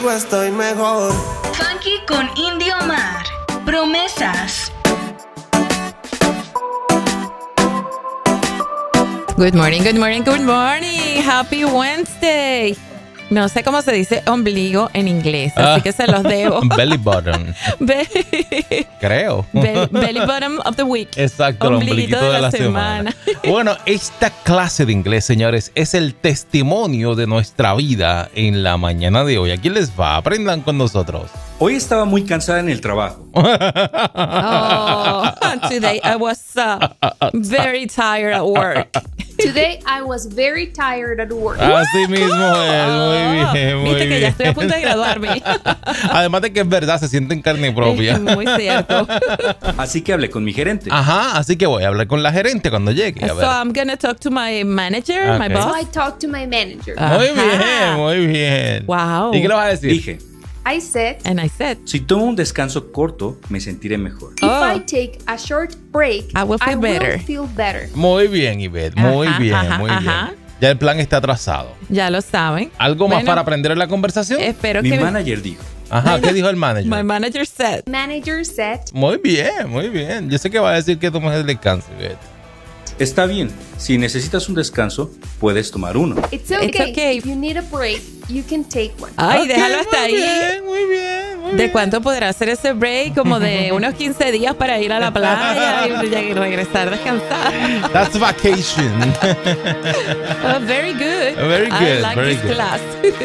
Estoy mejor. Funky con Indio Mar. Promesas. Good morning, good morning, good morning. Happy Wednesday. No sé cómo se dice ombligo en inglés, así que se los debo. Belly button. Creo. Belly bottom of the week. Exacto, el ombliguito de la semana. Bueno, esta clase de inglés, señores, es el testimonio de nuestra vida en la mañana de hoy. Aquí les va, aprendan con nosotros. Hoy estaba muy cansada en el trabajo. Oh, today I was very tired at work. Today I was very tired at work. Así mismo es, muy bien, muy Viste bien. que ya estoy a punto de graduarme. Además de que es verdad, se siente en carne propia. Es muy cierto. Así que hablé con mi gerente. Ajá, así que voy a hablar con la gerente cuando llegue. A So ver. I'm gonna talk to my manager, my Okay. So boss. I talked to my manager. Muy Ajá. bien, muy bien. Wow. ¿Y qué le vas a decir? Dije, I said, And I said, si tomo un descanso corto, me sentiré mejor. if Oh. I take a short break, I will feel better. feel better. Muy bien, Ivette, muy Ajá, bien, ajá, muy ajá. bien. Ya el plan está trazado. ya lo saben. ¿Algo más Bueno, para aprender en la conversación? Espero Mi que manager dijo, Ajá, ¿qué dijo el manager? my manager said. Manager said, Muy bien, muy bien. Yo sé que va a decir que tomes el descanso, Ivette. está bien, si necesitas un descanso, puedes tomar uno. it's okay. It's okay. If you need a break, you can take one. Ay, Ok, déjalo hasta muy ahí. Bien, muy bien, muy ¿De bien. cuánto podrá hacer ese break? Como de unos 15 días para ir a la playa y regresar a descansar. That's vacation. Oh, very good. Very I good, like very this good. class.